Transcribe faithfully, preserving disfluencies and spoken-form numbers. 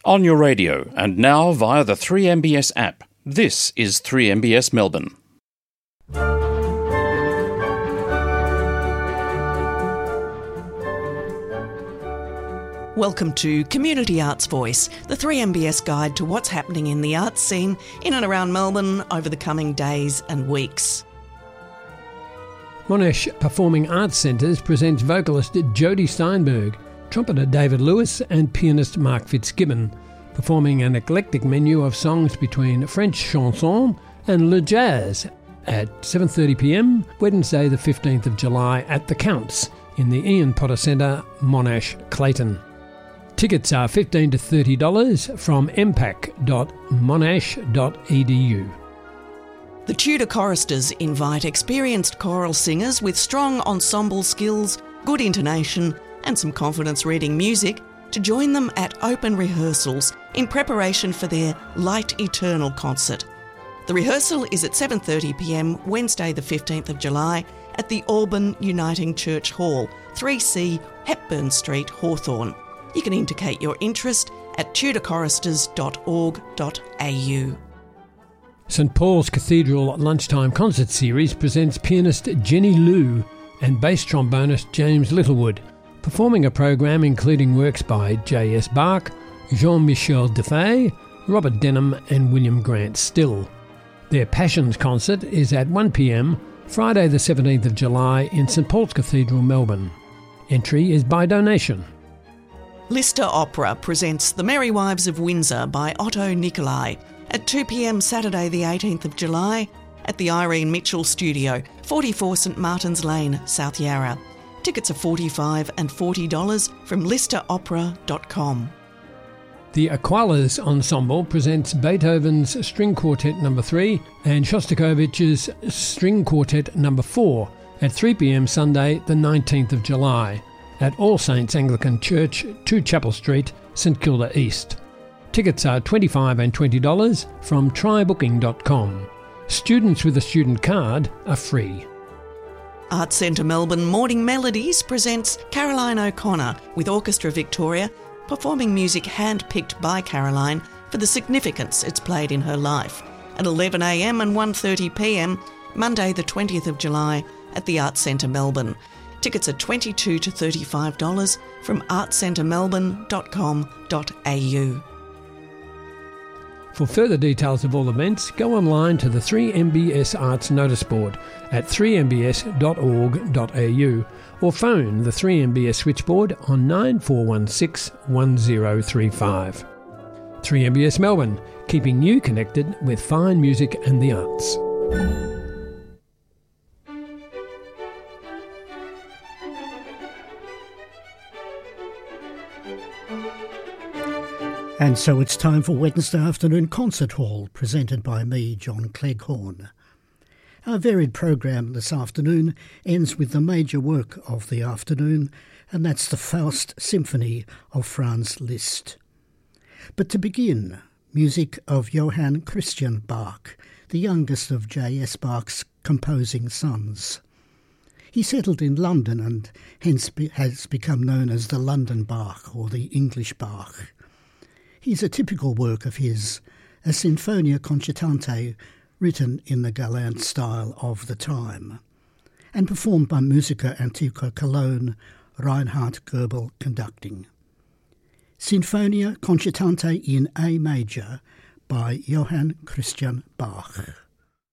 On your radio and now via the three M B S app. This is three M B S Melbourne. Welcome to Community Arts Voice, the three M B S guide to what's happening in the arts scene in and around Melbourne over the coming days and weeks. Monash Performing Arts Centres presents vocalist Jodie Steinberg, trumpeter David Lewis and pianist Mark Fitzgibbon, performing an eclectic menu of songs between French chanson and le jazz at seven thirty p m Wednesday the fifteenth of July at The Counts in the Ian Potter Centre, Monash, Clayton. Tickets are fifteen to thirty dollars from m p a c dot monash dot e d u. The Tudor Choristers invite experienced choral singers with strong ensemble skills, good intonation and some confidence reading music to join them at open rehearsals in preparation for their Light Eternal concert. The rehearsal is at seven thirty p m Wednesday the fifteenth of July at the Auburn Uniting Church Hall, three C Hepburn Street, Hawthorn. You can indicate your interest at tudor choristers dot org dot a u. St Paul's Cathedral Lunchtime Concert Series presents pianist Jenny Liu and bass trombonist James Littlewood, performing a program including works by J S Bach, Jean-Michel Defay, Robert Denham and William Grant Still. Their Passions concert is at one p m Friday the seventeenth of July in St Paul's Cathedral, Melbourne. Entry is by donation. Lister Opera presents The Merry Wives of Windsor by Otto Nicolai at two p m Saturday the eighteenth of July at the Irene Mitchell Studio, forty-four St Martin's Lane, South Yarra. Tickets are forty-five dollars and forty dollars from lister opera dot com. The Aqualas Ensemble presents Beethoven's String Quartet number three and Shostakovich's String Quartet number four at three p m Sunday the nineteenth of July at All Saints Anglican Church, two Chapel Street, St Kilda East. Tickets are twenty-five dollars and twenty dollars from try booking dot com. Students with a student card are free. Arts Centre Melbourne Morning Melodies presents Caroline O'Connor with Orchestra Victoria, performing music hand-picked by Caroline for the significance it's played in her life at eleven a m and one thirty p m Monday the twentieth of July at the Arts Centre Melbourne. Tickets are twenty-two dollars to thirty-five dollars from arts centre melbourne dot com dot a u. For further details of all events, go online to the three M B S Arts Notice Board at three m b s dot org dot a u or phone the three M B S switchboard on nine four one six one zero three five. three M B S Melbourne, keeping you connected with fine music and the arts. And so it's time for Wednesday Afternoon Concert Hall, presented by me, John Cleghorn. Our varied program this afternoon ends with the major work of the afternoon, and that's the Faust Symphony of Franz Liszt. But to begin, music of Johann Christian Bach, the youngest of J S Bach's composing sons. He settled in London and hence be- has become known as the London Bach or the English Bach. He's a typical work of his, a Sinfonia Concertante written in the galant style of the time, and performed by Musica Antiqua Cologne, Reinhard Goebel conducting. Sinfonia Concertante in A major by Johann Christian Bach.